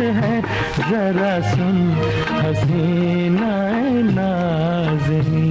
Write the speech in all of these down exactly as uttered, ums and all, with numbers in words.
है, जरा सुन हसीना नाज़नीं।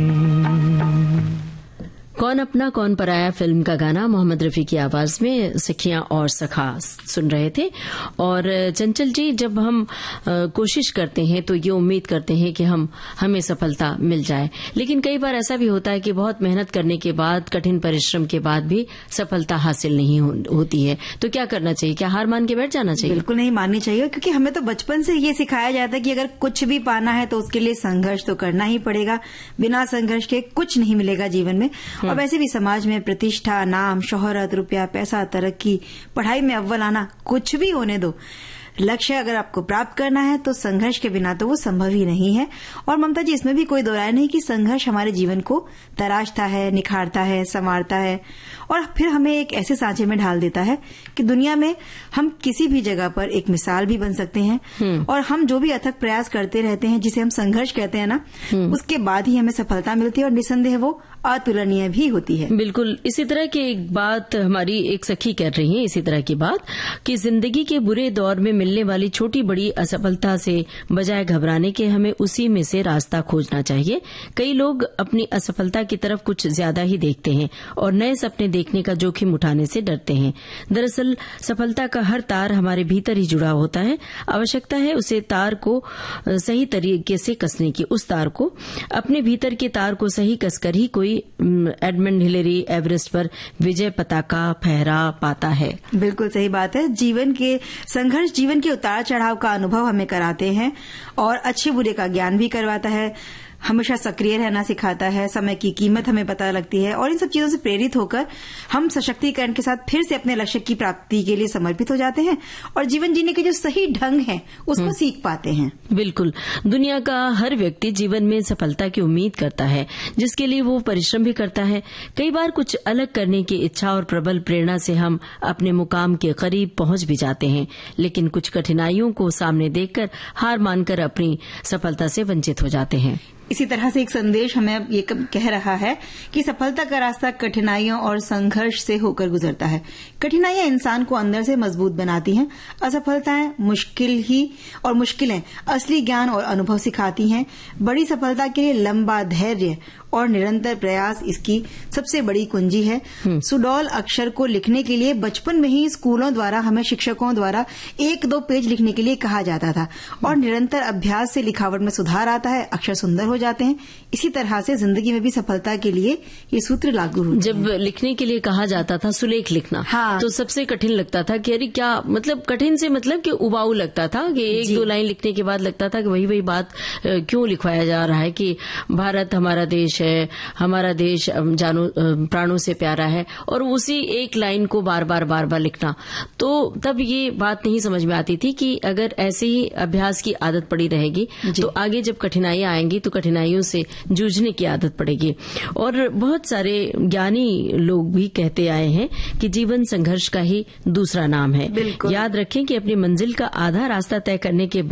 कौन अपना कौन पराया फिल्म का गाना मोहम्मद रफी की आवाज में सखियां और सखा सुन रहे थे। और चंचल जी, जब हम आ, कोशिश करते हैं तो ये उम्मीद करते हैं कि हम हमें सफलता मिल जाए, लेकिन कई बार ऐसा भी होता है कि बहुत मेहनत करने के बाद, कठिन परिश्रम के बाद भी सफलता हासिल नहीं हो, होती है। तो क्या करना चाहिए? क्या हार मान के बैठ जाना चाहिए? बिल्कुल नहीं माननी चाहिए, क्योंकि हमें तो बचपन से ये सिखाया जाता है कि अगर कुछ भी पाना है तो उसके लिए संघर्ष तो करना ही पड़ेगा। बिना संघर्ष के कुछ नहीं मिलेगा जीवन में। और वैसे भी समाज में प्रतिष्ठा, नाम, शोहरत, रुपया, पैसा, तरक्की, पढ़ाई में अव्वल आना, कुछ भी होने दो, लक्ष्य अगर आपको प्राप्त करना है तो संघर्ष के बिना तो वो संभव ही नहीं है। और ममता जी, इसमें भी कोई दो राय नहीं कि संघर्ष हमारे जीवन को तराशता है, निखारता है, संवारता है और फिर हमें एक ऐसे सांचे में ढाल देता है कि दुनिया में हम किसी भी जगह पर एक मिसाल भी बन सकते हैं। और हम जो भी अथक प्रयास करते रहते हैं, जिसे हम संघर्ष कहते हैं ना, उसके बाद ही हमें सफलता मिलती है और निसंदेह वो अतुलनीय भी होती है। बिल्कुल इसी तरह की एक बात हमारी एक सखी कर रही है, इसी तरह की बात कि जिंदगी के बुरे दौर में मिलने वाली छोटी बड़ी असफलता से बजाय घबराने के हमें उसी में से रास्ता खोजना चाहिए। कई लोग अपनी असफलता की तरफ कुछ ज्यादा ही देखते हैं और नए सपने देखने का जोखिम उठाने से डरते हैं। दरअसल सफलता का हर तार हमारे भीतर ही जुड़ा होता है। आवश्यकता है उसे तार को सही तरीके से कसने की। उस तार को, अपने भीतर के तार को सही कसकर ही कोई एडमंड हिलेरी एवरेस्ट पर विजय पताका फहरा पाता है। बिल्कुल सही बात है। जीवन के संघर्ष जीवन के उतार चढ़ाव का अनुभव हमें कराते हैं और अच्छे बुरे का ज्ञान भी करवाता है। हमेशा सक्रिय रहना सिखाता है, समय की कीमत हमें पता लगती है और इन सब चीजों से प्रेरित होकर हम सशक्तिकरण के साथ फिर से अपने लक्ष्य की प्राप्ति के लिए समर्पित हो जाते हैं और जीवन जीने के जो सही ढंग है उसको सीख पाते हैं। बिल्कुल, दुनिया का हर व्यक्ति जीवन में सफलता की उम्मीद करता है, जिसके लिए वो परिश्रम भी करता है। कई बार कुछ अलग करने की इच्छा और प्रबल प्रेरणा से हम अपने मुकाम के करीब पहुंच भी जाते हैं, लेकिन कुछ कठिनाइयों को सामने देखकर हार मानकर अपनी सफलता से वंचित हो जाते हैं। इसी तरह से एक संदेश हमें ये कह रहा है कि सफलता का रास्ता कठिनाइयों और संघर्ष से होकर गुजरता है। कठिनाइयां इंसान को अंदर से मजबूत बनाती हैं। असफलताएं मुश्किल ही और मुश्किलें असली ज्ञान और अनुभव सिखाती हैं। बड़ी सफलता के लिए लंबा धैर्य और निरंतर प्रयास इसकी सबसे बड़ी कुंजी है। सुडौल अक्षर को लिखने के लिए बचपन में ही स्कूलों द्वारा हमें शिक्षकों द्वारा एक दो पेज लिखने के लिए कहा जाता था और निरंतर अभ्यास से लिखावट में सुधार आता है, अक्षर सुंदर हो जाते हैं। इसी तरह से जिंदगी में भी सफलता के लिए ये सूत्र लागू होते हैं। जब लिखने के लिए कहा जाता था सुलेख लिखना, हाँ, तो सबसे कठिन लगता था कि अरे क्या मतलब, कठिन से मतलब कि उबाऊ लगता था कि एक दो लाइन लिखने के बाद लगता था कि वही वही बात क्यों लिखवाया जा रहा है कि भारत हमारा देश है, हमारा देश जानो प्राणों से प्यारा है, और उसी एक लाइन को बार बार बार बार लिखना। तो तब ये बात नहीं समझ में आती थी कि अगर ऐसे ही अभ्यास की आदत पड़ी रहेगी तो आगे जब कठिनाइयां आएंगी तो कठिनाइयों से जूझने की आदत पड़ेगी। और बहुत सारे ज्ञानी लोग भी कहते आए हैं कि जीवन संघर्ष का ही दूसरा नाम है। याद रखें कि अपनी मंजिल का आधा रास्ता तय करने के